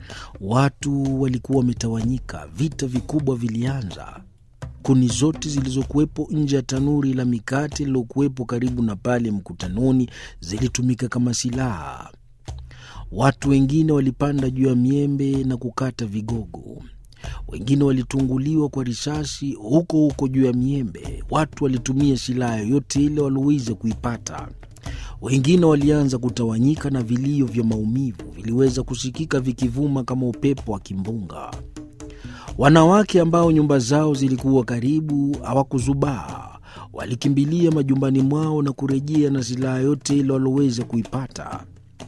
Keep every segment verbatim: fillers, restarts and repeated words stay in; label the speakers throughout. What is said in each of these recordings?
Speaker 1: Watu walikuwa wametawanyika, vita vikubwa vilianza. Kuni zote zilizokuwepo nje ya tanuri la mikate lilokuwepo karibu na pale mkutanoni zilitumika kama silaha. Watu wengine walipanda juu ya miembe na kukata vigogo. Wengine walitunguliwa kwa risasi huko huko juu ya miembe. Watu walitumia silaha yoyote ile waloweza kuipata. Wengine walianza kutawanyika na vilio vya maumivu viliweza kusikika vikivuma kama upepo wa kimbunga. Wanawake ambao nyumba zao zilikuwa karibu hawakuzubaa. Walikimbilia majumbani mwao na kurejea na silaha yote ile waloweza kuipata.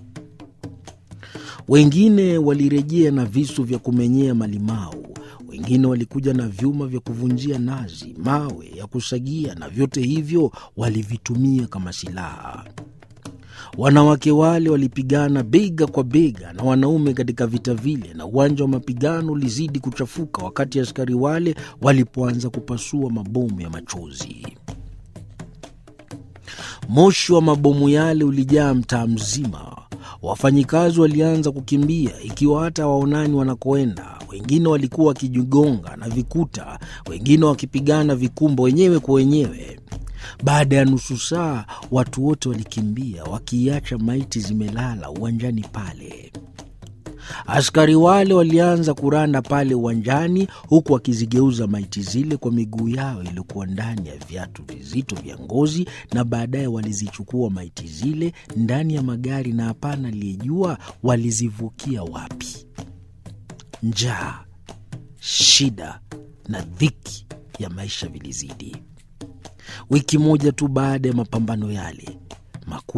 Speaker 1: Wengine walirejea na visu vya kumenyea malimau. Wengine walikuja na vyuma vya kuvunjia nazi, mawe ya kusagia, na vyote hivyo walivitumia kama silaha. Wanawake wale walipigana bega kwa bega na wanaume katika vita vile, na uwanja wa mapigano ulizidi kuchafuka wakati askari wale walipoanza kupasua mabomu ya machozi. Moshi wa mabomu yale ulijaa mtaa mzima. Wafanyikazi walianza kukimbia ikiwa hata waonani wanakoenda. Wengine walikuwa wakijigonga na vikuta, wengine wakipigana vikumbo wenyewe kwa wenyewe. Baada ya nusu saa, watu wote walikimbia wakiacha maiti zimelala uwanjani pale. Askari wale walianza kuranda pale uwanjani huku wakizigeuza maiti zile kwa miguu yao iliyokuwa ndani ya viatu vizito vya ngozi, na baadaye walizichukua maiti zile ndani ya magari, na hapana aliyejua walizivukia wapi. Njaa, shida na dhiki ya maisha vilizidi. Wiki moja tu baada ya mapambano yale,